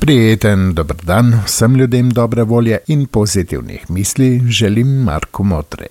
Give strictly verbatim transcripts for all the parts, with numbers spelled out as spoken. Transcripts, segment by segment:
Prijeten dober dan vsem ljudem dobre volje in pozitivnih misli želim Marko Modrej.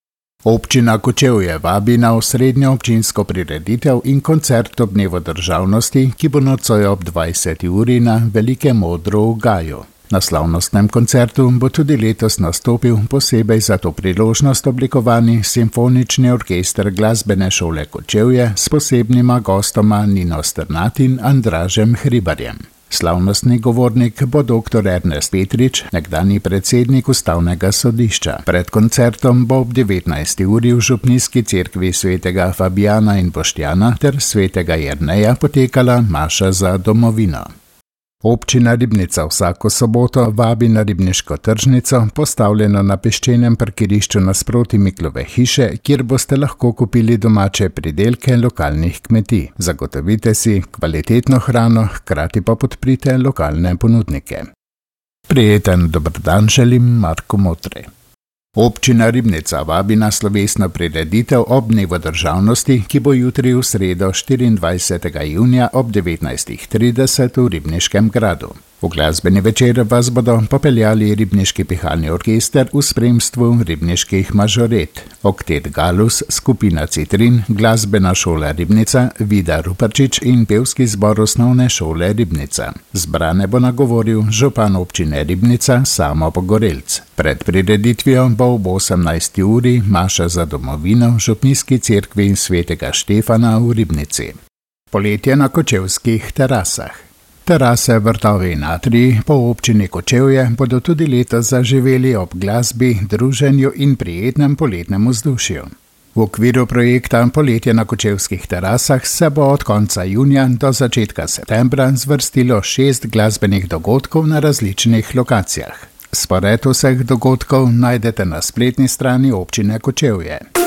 Občina Kočevje vabi na osrednjo občinsko prireditev in koncert ob dnevu državnosti, ki bo nocoj ob dvajseti uri na Velikem odru v Gaju. Na slavnostnem koncertu bo tudi letos nastopil posebej za to priložnost oblikovani simfonični orkester Glasbene šole Kočevje s posebnima gostoma Nino Strnad in Andražem Hribarjem. Slavnostni govornik bo doktor Ernest Petrič, nekdanji predsednik Ustavnega sodišča. Pred koncertom bo ob devetnajsti uri v župnijski cerkvi svetega Fabijana in Boštjana ter svetega Jerneja potekala maša za domovino. Občina Ribnica vsako soboto vabi na ribniško tržnico, postavljeno na peščenem parkirišču nasproti Miklove hiše, kjer boste lahko kupili domače pridelke lokalnih kmetij. Zagotovite si kvalitetno hrano, hkrati pa podprite lokalne ponudnike. Prijeten dober dan želim Marko Modrej. Občina Ribnica vabi na slovesno prireditev ob dnevu državnosti, ki bo jutri v sredo štiriindvajsetega junija ob devetnajstih trideset v Ribniškem gradu. V glasbeni večer vas bodo popeljali Ribniški pihalni orkester v spremstvu ribniških mažoret, Oktet Galus, skupina Citrin, Glasbena šola Ribnica, Vida Ruparčič in pevski zbor osnovne šole Ribnica. Zbrane bo nagovoril župan občine Ribnica Samo Pogorelc. Pred prireditvijo bo ob osemnajsti uri maša za domovino v župnijski cerkvi svetega Štefana v Ribnici. Poletje na kočevskih terasah. Terase, vrtovi in atriji po občini Kočevje bodo tudi letos zaživeli ob glasbi, druženju in prijetnem poletnem vzdušju. V okviru projekta Poletje na kočevskih terasah se bo od konca junija do začetka septembra zvrstilo šest glasbenih dogodkov na različnih lokacijah. Spored vseh dogodkov najdete na spletni strani občine Kočevje.